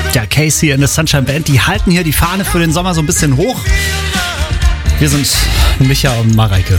Ja, Casey and the Sunshine Band, die halten hier die Fahne für den Sommer so ein bisschen hoch. Wir sind Micha und Mareike.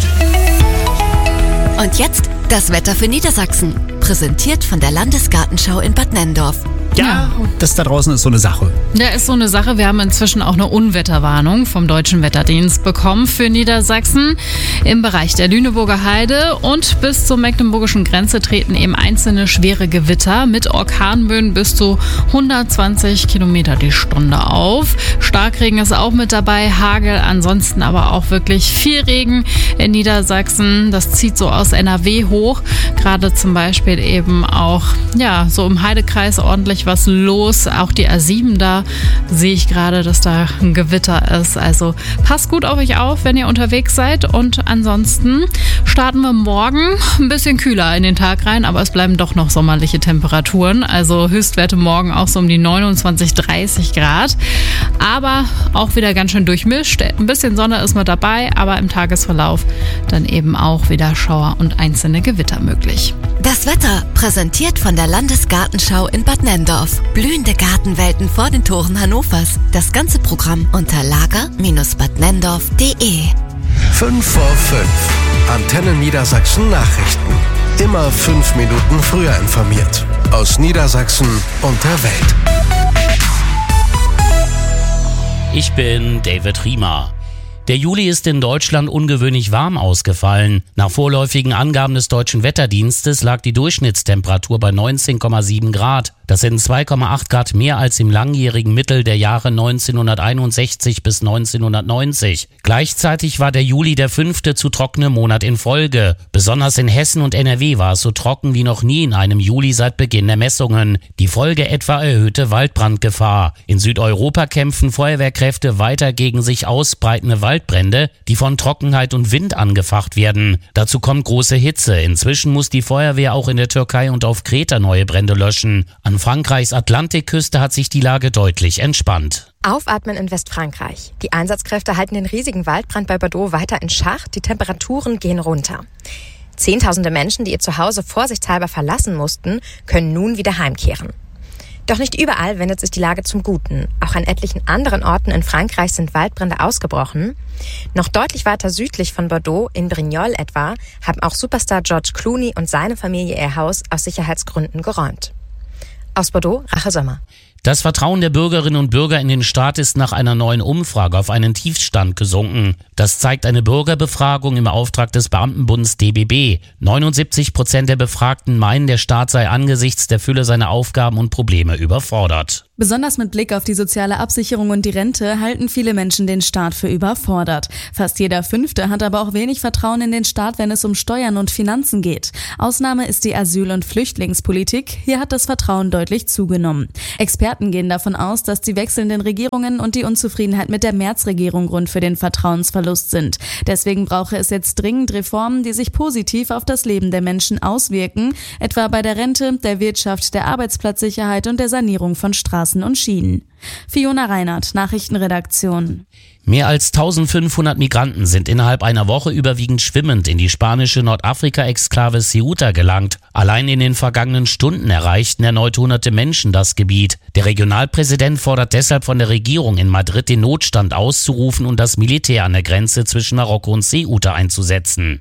Und jetzt das Wetter für Niedersachsen. Präsentiert von der Landesgartenschau in Bad Nenndorf. Ja, das da draußen ist so eine Sache. Ja, ist so eine Sache. Wir haben inzwischen auch eine Unwetterwarnung vom Deutschen Wetterdienst bekommen für Niedersachsen. Im Bereich der Lüneburger Heide und bis zur mecklenburgischen Grenze treten eben einzelne schwere Gewitter mit Orkanböen bis zu 120 Kilometer die Stunde auf. Starkregen ist auch mit dabei, Hagel, ansonsten aber auch wirklich viel Regen in Niedersachsen. Das zieht so aus NRW hoch. Gerade zum Beispiel eben auch, ja, so im Heidekreis ordentlich was los. Auch die A7, da sehe ich gerade, dass da ein Gewitter ist. Also passt gut auf euch auf, wenn ihr unterwegs seid. Und ansonsten starten wir morgen ein bisschen kühler in den Tag rein, aber es bleiben doch noch sommerliche Temperaturen. Also Höchstwerte morgen auch so um die 29, 30 Grad. Aber auch wieder ganz schön durchmischt. Ein bisschen Sonne ist mit dabei, aber im Tagesverlauf dann eben auch wieder Schauer und einzelne Gewitter möglich. Das Wetter präsentiert von der Landesgartenschau in Bad Nenndorf. Blühende Gartenwelten vor den Toren Hannovers. Das ganze Programm unter lager-badnenndorf.de. 5 vor 5. Antenne Niedersachsen Nachrichten. Immer 5 Minuten früher informiert. Aus Niedersachsen und der Welt. Ich bin David Riemer. Der Juli ist in Deutschland ungewöhnlich warm ausgefallen. Nach vorläufigen Angaben des Deutschen Wetterdienstes lag die Durchschnittstemperatur bei 19,7 Grad. Das sind 2,8 Grad mehr als im langjährigen Mittel der Jahre 1961 bis 1990. Gleichzeitig war der Juli der 5. zu trockene Monat in Folge. Besonders in Hessen und NRW war es so trocken wie noch nie in einem Juli seit Beginn der Messungen. Die Folge etwa erhöhte Waldbrandgefahr. In Südeuropa kämpfen Feuerwehrkräfte weiter gegen sich ausbreitende Waldbrände, die von Trockenheit und Wind angefacht werden. Dazu kommt große Hitze. Inzwischen muss die Feuerwehr auch in der Türkei und auf Kreta neue Brände löschen. An Frankreichs Atlantikküste hat sich die Lage deutlich entspannt. Aufatmen in Westfrankreich. Die Einsatzkräfte halten den riesigen Waldbrand bei Bordeaux weiter in Schach. Die Temperaturen gehen runter. Zehntausende Menschen, die ihr Zuhause vorsichtshalber verlassen mussten, können nun wieder heimkehren. Doch nicht überall wendet sich die Lage zum Guten. Auch an etlichen anderen Orten in Frankreich sind Waldbrände ausgebrochen. Noch deutlich weiter südlich von Bordeaux, in Brignoles etwa, haben auch Superstar George Clooney und seine Familie ihr Haus aus Sicherheitsgründen geräumt. Aus Bordeaux, Rache Sommer. Das Vertrauen der Bürgerinnen und Bürger in den Staat ist nach einer neuen Umfrage auf einen Tiefstand gesunken. Das zeigt eine Bürgerbefragung im Auftrag des Beamtenbunds DBB. 79% der Befragten meinen, der Staat sei angesichts der Fülle seiner Aufgaben und Probleme überfordert. Besonders mit Blick auf die soziale Absicherung und die Rente halten viele Menschen den Staat für überfordert. Fast jeder Fünfte hat aber auch wenig Vertrauen in den Staat, wenn es um Steuern und Finanzen geht. Ausnahme ist die Asyl- und Flüchtlingspolitik. Hier hat das Vertrauen deutlich zugenommen. Experten gehen davon aus, dass die wechselnden Regierungen und die Unzufriedenheit mit der Merz-Regierung Grund für den Vertrauensverlust sind. Deswegen brauche es jetzt dringend Reformen, die sich positiv auf das Leben der Menschen auswirken, etwa bei der Rente, der Wirtschaft, der Arbeitsplatzsicherheit und der Sanierung von Straßen und Schienen. Fiona Reinhardt, Nachrichtenredaktion. Mehr als 1500 Migranten sind innerhalb einer Woche überwiegend schwimmend in die spanische Nordafrika-Exklave Ceuta gelangt. Allein in den vergangenen Stunden erreichten erneut hunderte Menschen das Gebiet. Der Regionalpräsident fordert deshalb von der Regierung in Madrid den Notstand auszurufen und das Militär an der Grenze zwischen Marokko und Ceuta einzusetzen.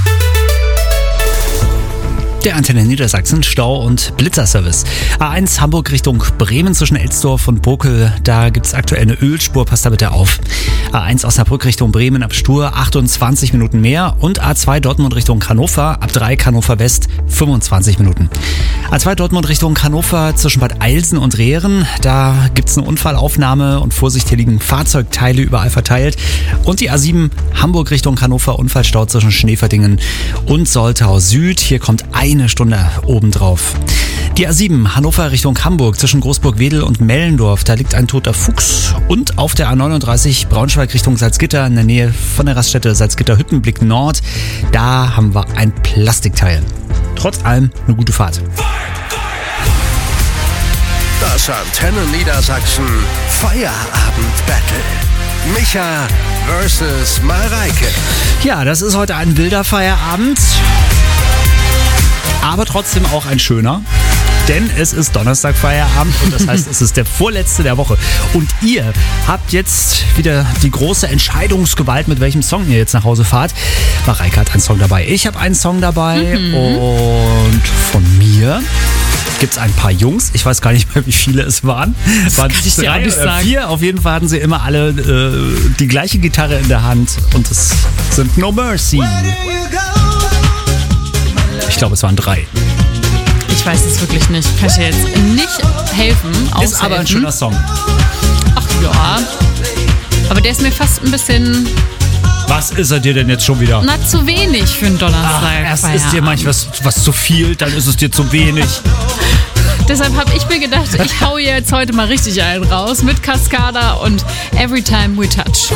Der Antenne Niedersachsen Stau- und Blitzerservice. A1 Hamburg Richtung Bremen zwischen Elsdorf und Bokel. Da gibt es aktuell eine Ölspur, passt da bitte auf. A1 Osnabrück Richtung Bremen ab Stur 28 Minuten mehr. Und A2 Dortmund Richtung Hannover ab 3 Hannover West 25 Minuten. A2 Dortmund Richtung Hannover zwischen Bad Eilsen und Rehren. Da gibt es eine Unfallaufnahme und Vorsicht, hier liegen Fahrzeugteile überall verteilt. Und die A7 Hamburg Richtung Hannover, Unfallstau zwischen Schneeverdingen und Soltau Süd. Hier kommt eine Stunde obendrauf. Die A7 Hannover Richtung Hamburg zwischen Großburg-Wedel und Mellendorf, da liegt ein toter Fuchs. Und auf der A39 Braunschweig Richtung Salzgitter in der Nähe von der Raststätte Salzgitter-Hüttenblick Nord, da haben wir ein Plastikteil. Trotz allem eine gute Fahrt. Das Antenne Niedersachsen Feierabend-Battle. Micha versus Mareike. Ja, das ist heute ein wilder Feierabend. Aber trotzdem auch ein schöner. denn es ist Donnerstag Feierabend und das heißt, es ist der vorletzte der Woche. Und ihr habt jetzt wieder die große Entscheidungsgewalt, mit welchem Song ihr jetzt nach Hause fahrt. Mareike hat einen Song dabei, ich habe einen Song dabei und von mir gibt es ein paar Jungs. Ich weiß gar nicht mehr, wie viele es waren. Es waren 3 oder 4. Auf jeden Fall hatten sie immer alle die gleiche Gitarre in der Hand und es sind No Mercy. Ich glaube, es waren 3. Ich weiß es wirklich nicht. Kann ich dir jetzt nicht helfen. Ist aber ein schöner Song. Ach ja. Aber der ist mir fast ein bisschen... Was ist er dir denn jetzt schon wieder? Na, zu wenig für einen Donnerstag. Erst ist dir manchmal was zu viel, dann ist es dir zu wenig. Deshalb habe ich mir gedacht, ich hau jetzt heute mal richtig einen raus mit Cascada und Every Time We Touch.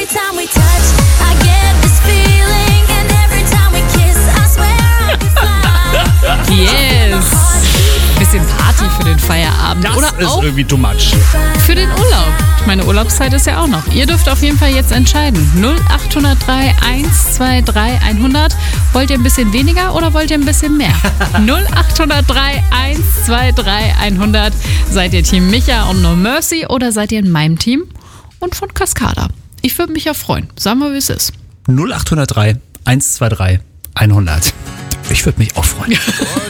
Yes! Bisschen Party für den Feierabend. Das oder ist auch irgendwie too much. für den Urlaub. Meine Urlaubszeit ist ja auch noch. Ihr dürft auf jeden Fall jetzt entscheiden. 0803 123 100. Wollt ihr ein bisschen weniger oder wollt ihr ein bisschen mehr? 0803 123 100. Seid ihr Team Micha und No Mercy oder seid ihr in meinem Team und von Cascada? Ich würde mich ja freuen. Sagen wir, wie es ist. 0803 123 100. Ich würde mich auch freuen.